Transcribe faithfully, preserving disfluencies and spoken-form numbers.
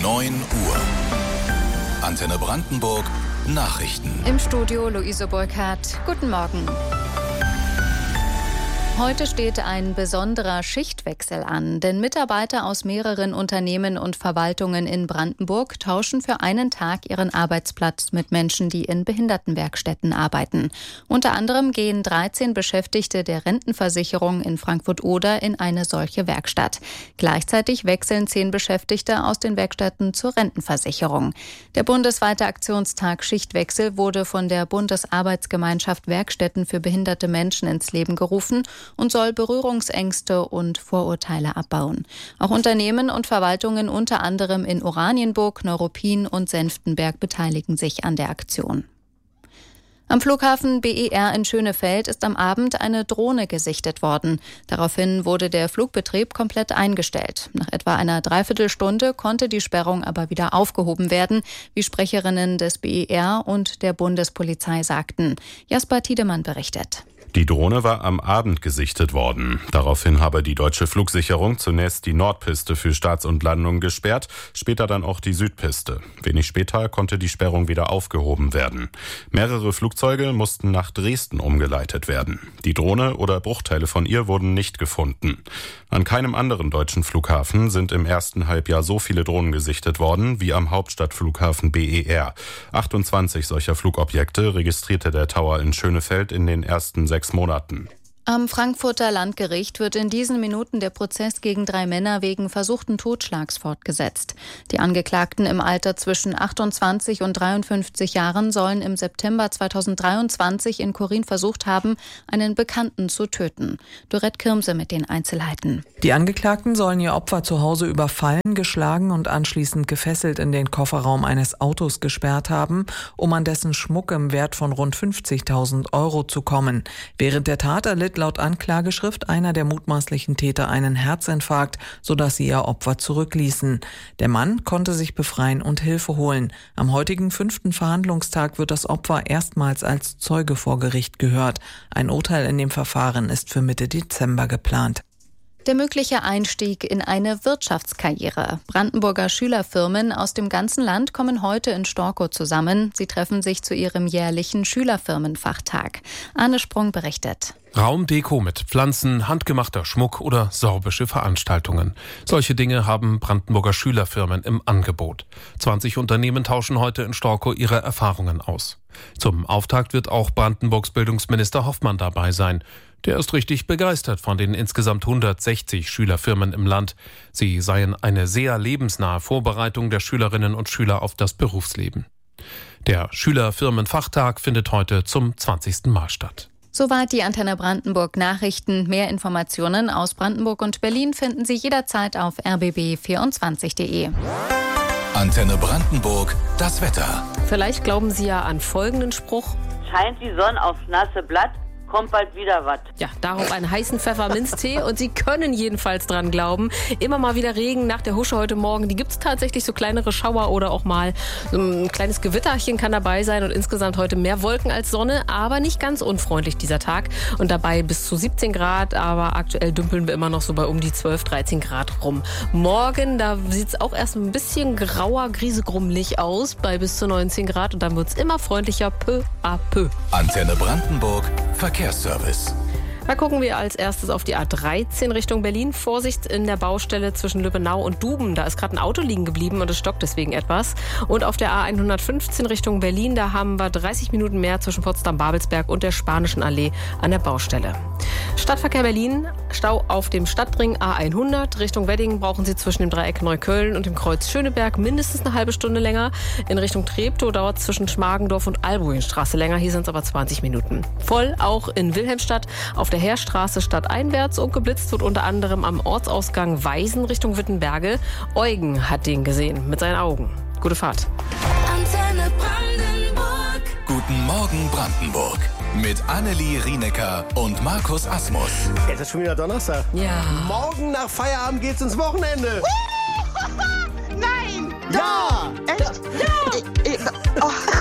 neun Uhr. Antenne Brandenburg Nachrichten. Im Studio Luise Burkhardt. Guten Morgen. Heute steht ein besonderer Schichtwechsel an, denn Mitarbeiter aus mehreren Unternehmen und Verwaltungen in Brandenburg tauschen für einen Tag ihren Arbeitsplatz mit Menschen, die in Behindertenwerkstätten arbeiten. Unter anderem gehen dreizehn Beschäftigte der Rentenversicherung in Frankfurt-Oder in eine solche Werkstatt. Gleichzeitig wechseln zehn Beschäftigte aus den Werkstätten zur Rentenversicherung. Der bundesweite Aktionstag Schichtwechsel wurde von der Bundesarbeitsgemeinschaft Werkstätten für behinderte Menschen ins Leben gerufen und soll Berührungsängste und Vorurteile abbauen. Auch Unternehmen und Verwaltungen unter anderem in Oranienburg, Neuruppin und Senftenberg beteiligen sich an der Aktion. Am Flughafen B E R in Schönefeld ist am Abend eine Drohne gesichtet worden. Daraufhin wurde der Flugbetrieb komplett eingestellt. Nach etwa einer Dreiviertelstunde konnte die Sperrung aber wieder aufgehoben werden, wie Sprecherinnen des B E R und der Bundespolizei sagten. Jasper Tiedemann berichtet. Die Drohne war am Abend gesichtet worden. Daraufhin habe die deutsche Flugsicherung zunächst die Nordpiste für Starts und Landungen gesperrt, später dann auch die Südpiste. Wenig später konnte die Sperrung wieder aufgehoben werden. Mehrere Flugzeuge mussten nach Dresden umgeleitet werden. Die Drohne oder Bruchteile von ihr wurden nicht gefunden. An keinem anderen deutschen Flughafen sind im ersten Halbjahr so viele Drohnen gesichtet worden wie am Hauptstadtflughafen B E R. achtundzwanzig solcher Flugobjekte registrierte der Tower in Schönefeld in den ersten sechs Monaten. Am Frankfurter Landgericht wird in diesen Minuten der Prozess gegen drei Männer wegen versuchten Totschlags fortgesetzt. Die Angeklagten im Alter zwischen achtundzwanzig und dreiundfünfzig Jahren sollen im September zweitausenddreiundzwanzig in Korin versucht haben, einen Bekannten zu töten. Dorette Kirmse mit den Einzelheiten. Die Angeklagten sollen ihr Opfer zu Hause überfallen, geschlagen und anschließend gefesselt in den Kofferraum eines Autos gesperrt haben, um an dessen Schmuck im Wert von rund fünfzigtausend Euro zu kommen. Während der Tat erlitt laut Anklageschrift einer der mutmaßlichen Täter einen Herzinfarkt, sodass sie ihr Opfer zurückließen. Der Mann konnte sich befreien und Hilfe holen. Am heutigen fünften Verhandlungstag wird das Opfer erstmals als Zeuge vor Gericht gehört. Ein Urteil in dem Verfahren ist für Mitte Dezember geplant. Der mögliche Einstieg in eine Wirtschaftskarriere. Brandenburger Schülerfirmen aus dem ganzen Land kommen heute in Storkow zusammen. Sie treffen sich zu ihrem jährlichen Schülerfirmenfachtag. Arne Sprung berichtet. Raumdeko mit Pflanzen, handgemachter Schmuck oder sorbische Veranstaltungen. Solche Dinge haben Brandenburger Schülerfirmen im Angebot. zwanzig Unternehmen tauschen heute in Storkow ihre Erfahrungen aus. Zum Auftakt wird auch Brandenburgs Bildungsminister Hoffmann dabei sein. Der ist richtig begeistert von den insgesamt hundertsechzig Schülerfirmen im Land. Sie seien eine sehr lebensnahe Vorbereitung der Schülerinnen und Schüler auf das Berufsleben. Der Schülerfirmenfachtag findet heute zum zwanzigsten Mal statt. Soweit die Antenne Brandenburg Nachrichten. Mehr Informationen aus Brandenburg und Berlin finden Sie jederzeit auf r b b vierundzwanzig punkt de. Antenne Brandenburg, das Wetter. Vielleicht glauben Sie ja an folgenden Spruch. Scheint die Sonne aufs nasse Blatt, kommt bald wieder was. Ja, darauf einen heißen Pfefferminztee und Sie können jedenfalls dran glauben. Immer mal wieder Regen nach der Husche heute Morgen. Die gibt es tatsächlich, so kleinere Schauer oder auch mal so ein kleines Gewitterchen kann dabei sein und insgesamt heute mehr Wolken als Sonne, aber nicht ganz unfreundlich dieser Tag und dabei bis zu siebzehn Grad, aber aktuell dümpeln wir immer noch so bei um die zwölf, dreizehn Grad rum. Morgen, da sieht es auch erst ein bisschen grauer, griesegrummelig aus bei bis zu neunzehn Grad und dann wird es immer freundlicher peu à peu. Antenne Brandenburg, Verkehrsservice. Da gucken wir als erstes auf die A dreizehn Richtung Berlin. Vorsicht in der Baustelle zwischen Lübbenau und Duben. Da ist gerade ein Auto liegen geblieben und es stockt deswegen etwas. Und auf der A hundertfünfzehn Richtung Berlin, da haben wir dreißig Minuten mehr zwischen Potsdam-Babelsberg und der Spanischen Allee an der Baustelle. Stadtverkehr Berlin, Stau auf dem Stadtring A hundert. Richtung Wedding brauchen Sie zwischen dem Dreieck Neukölln und dem Kreuz Schöneberg mindestens eine halbe Stunde länger. In Richtung Treptow dauert es zwischen Schmargendorf und Albuinstraße länger. Hier sind es aber zwanzig Minuten. Voll auch in Wilhelmstadt auf der Heerstraße stadteinwärts und geblitzt wird unter anderem am Ortsausgang Weisen Richtung Wittenberge. Eugen hat den gesehen mit seinen Augen. Gute Fahrt. Antenne Brandenburg. Guten Morgen Brandenburg. Mit Annelie Rienecker und Markus Asmus. Es ist schon wieder Donnerstag. Ja. Morgen nach Feierabend geht's ins Wochenende. Nein! Ja! Echt? Ja! Ich, ich, oh.